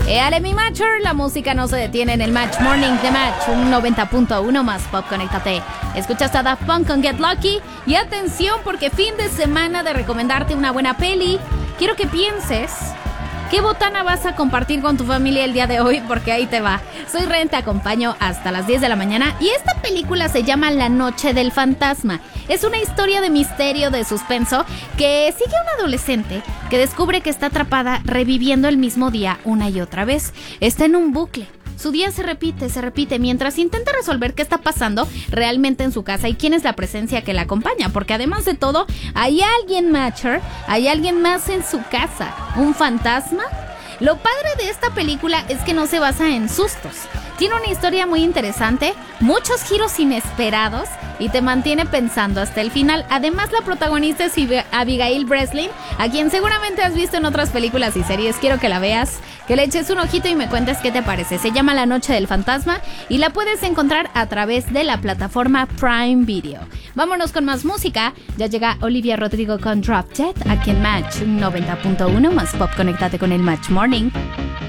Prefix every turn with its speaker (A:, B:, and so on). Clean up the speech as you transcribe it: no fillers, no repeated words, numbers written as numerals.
A: Alemi Matcher, la música no se detiene en el Match Morning de Match, un 90.1 más pop, conéctate. Escuchas a Daft Punk con Get Lucky y atención porque fin de semana de recomendarte una buena peli. Quiero que pienses qué botana vas a compartir con tu familia el día de hoy, porque ahí te va. Soy Ren, te acompaño hasta las 10 de la mañana y esta película se llama La Noche del Fantasma. Es una historia de misterio, de suspenso, que sigue a una adolescente que descubre que está atrapada reviviendo el mismo día una y otra vez. Está en un bucle. Su día se repite, mientras intenta resolver qué está pasando realmente en su casa y quién es la presencia que la acompaña, porque además de todo, hay alguien Matcher, hay alguien más en su casa, un fantasma. Lo padre de esta película es que no se basa en sustos. Tiene una historia muy interesante, muchos giros inesperados y te mantiene pensando hasta el final. Además, la protagonista es Abigail Breslin, a quien seguramente has visto en otras películas y series. Quiero que la veas, que le eches un ojito y me cuentes qué te parece. Se llama La Noche del Fantasma y la puedes encontrar a través de la plataforma Prime Video. Vámonos con más música. Ya llega Olivia Rodrigo con Drop Dead aquí en Match 90.1 más pop. Conéctate con el Match Morning.